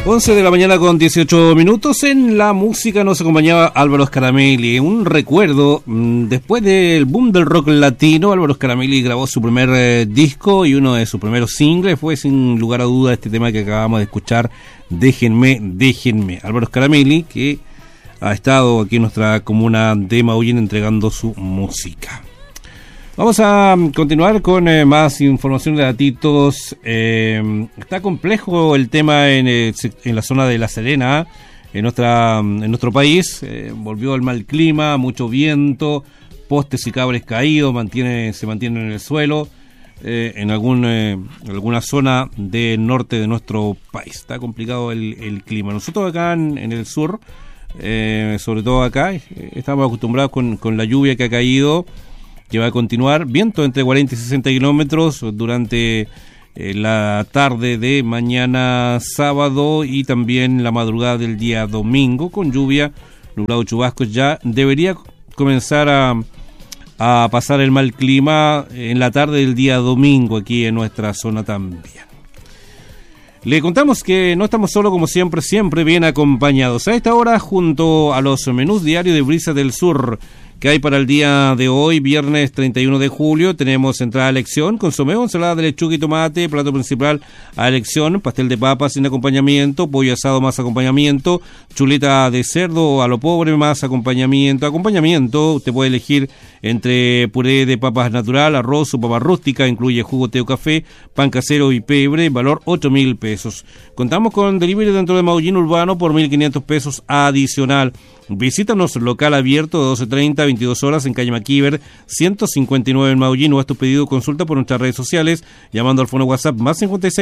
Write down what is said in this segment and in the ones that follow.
11 de la mañana con 18 minutos. En la música nos acompañaba Álvaro Scaramelli. Un recuerdo, después del boom del rock latino, Álvaro Scaramelli grabó su primer disco y uno de sus primeros singles fue sin lugar a duda este tema que acabamos de escuchar, Déjenme, Déjenme. Álvaro Scaramelli, que ha estado aquí en nuestra comuna de Maullín entregando su música. Vamos a continuar con más información de datitos. Está complejo el tema en la zona de La Serena, en nuestro país. Volvió el mal clima, mucho viento, postes y cables caídos, se mantienen en el suelo en alguna zona del norte de nuestro país. Está complicado el clima. Nosotros acá en el sur, sobre todo acá, estamos acostumbrados con la lluvia que ha caído, que va a continuar, viento entre 40 y 60 kilómetros durante la tarde de mañana sábado y también la madrugada del día domingo, con lluvia, nublado, chubascos. Ya debería comenzar a pasar el mal clima en la tarde del día domingo aquí en nuestra zona también. Le contamos que no estamos solos, como siempre bien acompañados. A esta hora, junto a los menús diarios de Brisa del Sur que hay para el día de hoy, viernes 31 de julio, tenemos entrada a elección, consomé, ensalada de lechuga y tomate, plato principal a elección, pastel de papas sin acompañamiento, pollo asado más acompañamiento, chuleta de cerdo a lo pobre más acompañamiento, usted puede elegir entre puré de papas natural, arroz o papa rústica, incluye jugo, té o café, pan casero y pebre, valor 8.000 pesos. Contamos con delivery dentro de Maullín Urbano por 1.500 pesos adicional. Visítanos, local abierto de 12:30 a 22 horas en calle Maquiver 159 en Maullín, o haz tu pedido o consulta por nuestras redes sociales llamando al fono WhatsApp más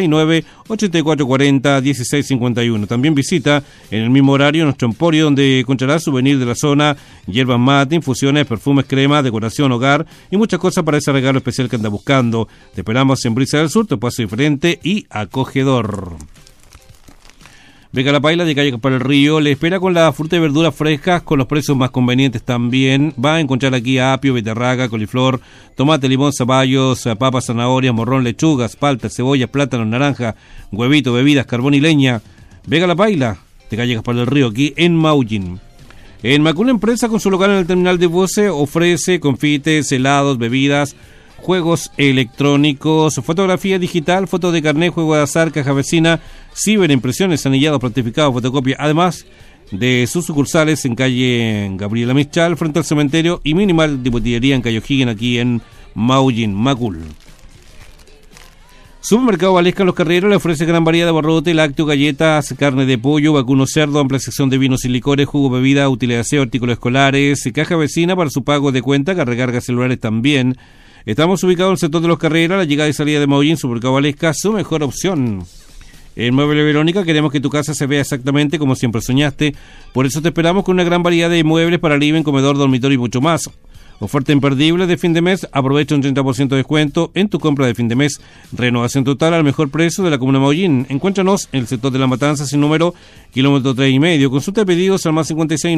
569-8440-1651. También visita en el mismo horario nuestro emporio, donde encontrarás souvenirs de la zona, hierbas mate, infusiones, perfumes, crema, decoración, hogar y muchas cosas para ese regalo especial que andas buscando. Te esperamos en Brisa del Sur, tu paso diferente y acogedor. Vega La Paila de calle Gaspar del Río le espera con la fruta y verduras frescas con los precios más convenientes también. Va a encontrar aquí apio, beterraga, coliflor, tomate, limón, zapallos, papas, zanahorias, morrón, lechugas, paltas, cebollas, plátanos, naranja, huevito, bebidas, carbón y leña. Vega La Paila de calle Gaspar del Río, aquí en Maullín. En Macul Empresa, con su local en el terminal de buses, ofrece confites, helados, bebidas, juegos electrónicos, fotografía digital, fotos de carnet, juego de azar, caja vecina, ciberimpresiones, anillados, plastificados, fotocopia, además de sus sucursales en calle Gabriela Michal, frente al cementerio, y minimal de botillería en calle O'Higgins, aquí en Maullín, Macul. Supermercado Valesca Los Carreros le ofrece gran variedad de barrote, lácteos, galletas, carne de pollo, vacuno, cerdo, amplia sección de vinos y licores, jugo, bebida, útiles de aseo, artículos escolares, caja vecina para su pago de cuenta, recargas celulares también. Estamos ubicados en el sector de Los Carreras, la llegada y salida de Maullín, Supermercado Valesca, su mejor opción. En Mueble Verónica queremos que tu casa se vea exactamente como siempre soñaste, por eso te esperamos con una gran variedad de muebles para living, comedor, dormitorio y mucho más. Oferta imperdible de fin de mes, aprovecha un 30% de descuento en tu compra de fin de mes. Renovación total al mejor precio de la comuna de Maullín. Encuéntranos en el sector de La Matanza, sin número, kilómetro 3,5. Consulta pedidos al más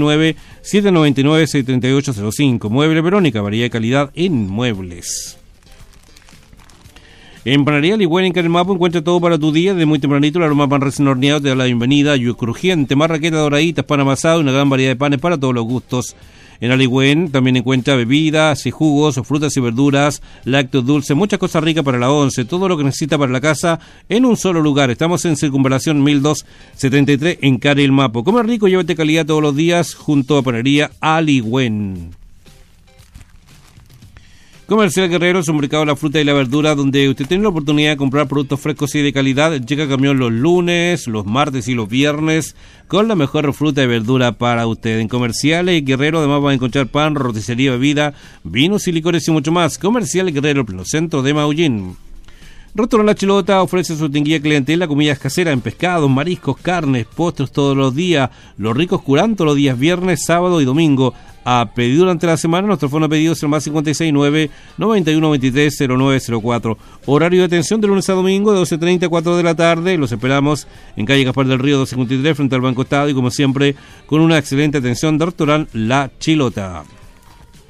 569-799-63805. Mueble Verónica, variedad y calidad en muebles. En Panadería Ligüen en Carelmapo encuentra todo para tu día. De muy tempranito, el aroma pan recién horneado te da la bienvenida. Yuyo crujiente, marraqueta doraditas, pan amasado y una gran variedad de panes para todos los gustos. En Aligüen también encuentra bebidas y jugos, frutas y verduras, lácteos dulces, muchas cosas ricas para la once, todo lo que necesita para la casa en un solo lugar. Estamos en Circunvalación 1273 en Carelmapo. Come rico, llévate calidad todos los días junto a Panadería Aligüen. Comercial Guerrero es un mercado de la fruta y la verdura donde usted tiene la oportunidad de comprar productos frescos y de calidad. Llega camión los lunes, los martes y los viernes con la mejor fruta y verdura para usted. En Comerciales Guerrero además va a encontrar pan, roticería, bebida, vinos y licores y mucho más. Comercial Guerrero, pleno centro de Maullín. Restaurante La Chilota ofrece su tinguilla clientela, comidas caseras en pescados, mariscos, carnes, postres todos los días, los ricos curantos los días viernes, sábado y domingo. A pedir durante la semana, nuestro fono de pedidos es el más 569-9123-0904. Horario de atención de lunes a domingo de 12:30 a 4 de la tarde. Los esperamos en calle Gaspar del Río 253 frente al Banco Estado y como siempre con una excelente atención de restaurante La Chilota.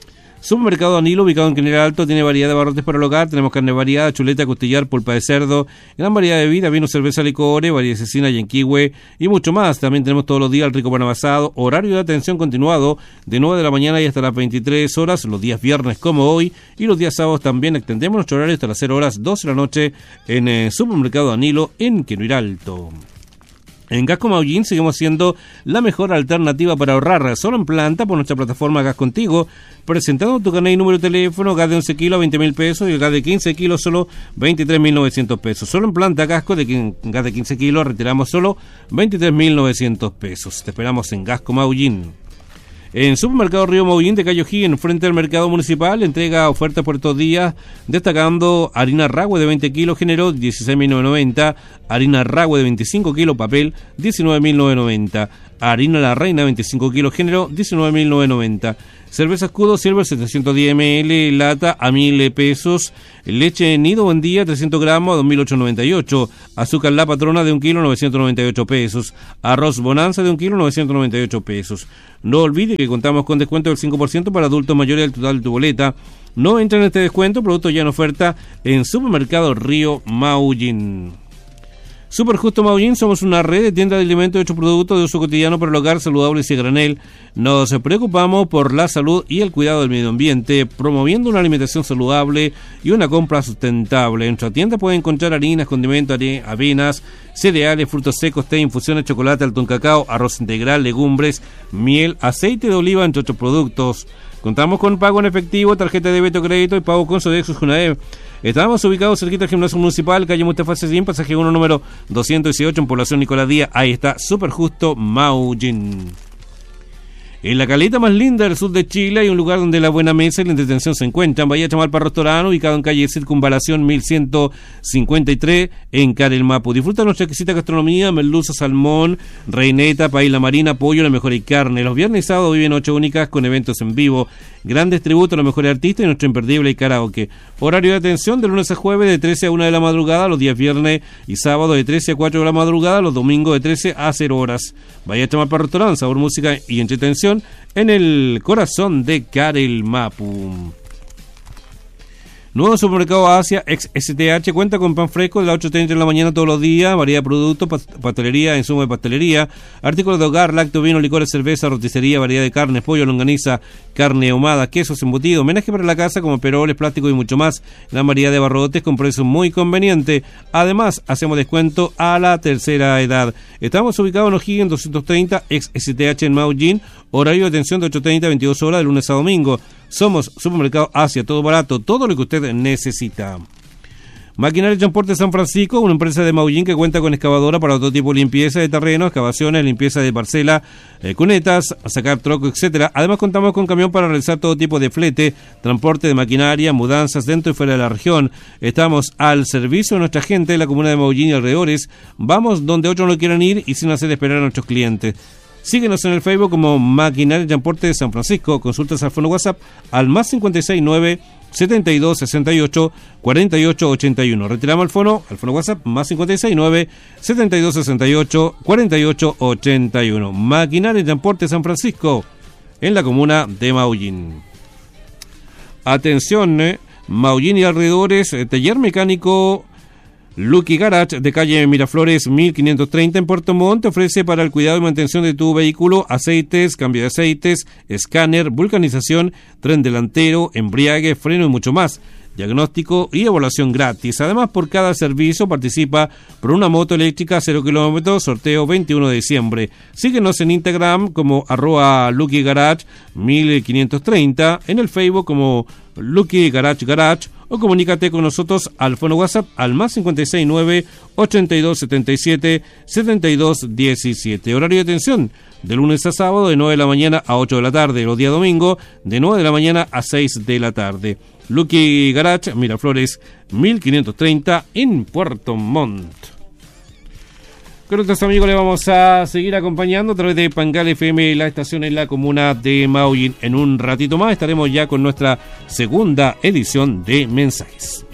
Supermercado Danilo, ubicado en General Alto, tiene variedad de abarrotes para el hogar. Tenemos carne variada, chuleta, costillar, pulpa de cerdo, gran variedad de bebida, vino, cerveza, licores, variedad de cecina, yenquihue y mucho más. También tenemos todos los días el rico pan amasado, horario de atención continuado de 9 de la mañana y hasta las 23 horas, los días viernes como hoy, y los días sábados también extendemos nuestro horario hasta las 0 horas 12 de la noche en Supermercado Danilo en General Alto. En Gasco Maullín seguimos siendo la mejor alternativa para ahorrar, solo en planta por nuestra plataforma Gas Contigo, presentando tu carnet y número de teléfono. Gas de 11 kilos a 20.000 pesos y el gas de 15 kilos solo 23.900 pesos. Solo en planta Gasco, gas de 15 kilos retiramos solo 23.900 pesos. Te esperamos en Gasco Maullín. En Supermercado Río Maullín de Cayo Gil, frente al mercado municipal, entrega ofertas por estos días, destacando harina ragüe de 20 kilos, género 16.990, harina ragüe de 25 kilos, papel 19.990, harina La Reina 25 kilos, género 19.990, cerveza Escudo Silver 710 ml, lata a 1.000 pesos, leche Nido Buen Día 300 gramos a 2.898, azúcar La Patrona de 1 kilo 998 pesos, arroz Bonanza de 1 kilo 998 pesos. No olvide que contamos con descuento del 5% para adultos mayores del total de tu boleta. No entra en este descuento, producto ya en oferta en Supermercado Río Maullín. Super Justo Maullín, somos una red de tiendas de alimentos y otros productos de uso cotidiano para el hogar, saludables y a granel. Nos preocupamos por la salud y el cuidado del medio ambiente, promoviendo una alimentación saludable y una compra sustentable. En nuestra tienda pueden encontrar harinas, condimentos, avenas, cereales, frutos secos, té, infusiones, chocolate, alto en cacao, arroz integral, legumbres, miel, aceite de oliva, entre otros productos. Contamos con pago en efectivo, tarjeta de débito, crédito y pago con Sodexo Junaev. Estamos ubicados cerquita del Gimnasio Municipal, calle Mustafa Cecín, pasaje 1, número 218, en Población Nicolás Díaz. Ahí está, Super Justo Maullín. En la caleta más linda del sur de Chile hay un lugar donde la buena mesa y la entretención se encuentran. Bahía Chamalpa Restaurante, ubicado en calle Circunvalación 1153 en Carelmapu. Disfruta nuestra exquisita gastronomía, merluza, salmón, reineta, paella marina, pollo, la mejor y carne. Los viernes y sábados viven 8 únicas con eventos en vivo, grandes tributos a los mejores artistas y nuestro imperdible karaoke. Horario de atención de lunes a jueves de 13 a 1 de la madrugada, los días viernes y sábados de 13 a 4 de la madrugada, los domingos de 13 a 0 horas. Bahía Chamalpa Restaurante, sabor, música y entretención en el corazón de Carelmapu. Nuevo Supermercado Asia, ex STH, cuenta con pan fresco de las 8:30 de la mañana todos los días, variedad de productos, pastelería, insumo de pastelería, artículos de hogar, lácteos, vino, licores, cerveza, roticería, variedad de carnes, pollo, longaniza, carne ahumada, quesos, embutidos, homenaje para la casa como peroles, plástico y mucho más. Gran variedad de abarrotes con precios muy convenientes. Además, hacemos descuento a la tercera edad. Estamos ubicados en O'Higgins 230, ex STH en Maullín, horario de atención de 8:30 a 22 horas de lunes a domingo. Somos Supermercado Asia, todo barato, todo lo que usted necesita. Maquinaria y Transporte San Francisco, una empresa de Maullín que cuenta con excavadora para todo tipo de limpieza de terreno, excavaciones, limpieza de parcela, cunetas, sacar troco, etcétera. Además contamos con camión para realizar todo tipo de flete, transporte de maquinaria, mudanzas dentro y fuera de la región. Estamos al servicio de nuestra gente de la comuna de Maullín y alrededores. Vamos donde otros no quieran ir y sin hacer esperar a nuestros clientes. Síguenos en el Facebook como Maquinaria y Transporte de San Francisco. Consultas al fono WhatsApp al más 569 72 68 48 81. Retiramos el fono al fono WhatsApp más 569 72 68 48 81. Maquinaria y Transporte de San Francisco en la comuna de Maullín. Atención, Maullín y alrededores, taller mecánico Lucky Garage de calle Miraflores 1530 en Puerto Montt te ofrece para el cuidado y mantención de tu vehículo aceites, cambio de aceites, escáner, vulcanización, tren delantero, embriague, freno y mucho más. Diagnóstico y evaluación gratis. Además, por cada servicio participa por una moto eléctrica 0 kilómetros, sorteo 21 de diciembre. Síguenos en Instagram como @Lucky Garage 1530, en el Facebook como Lucky Garage Garage, o comunícate con nosotros al fono WhatsApp al más 569 8277 7217. Horario de atención de lunes a sábado de 9 de la mañana a 8 de la tarde, los días domingo de 9 de la mañana a 6 de la tarde. Lucky Garage, Miraflores 1530 en Puerto Montt. Con nuestros amigos le vamos a seguir acompañando a través de Pangal FM, la estación en la comuna de Maullín. En un ratito más estaremos ya con nuestra segunda edición de Mensajes.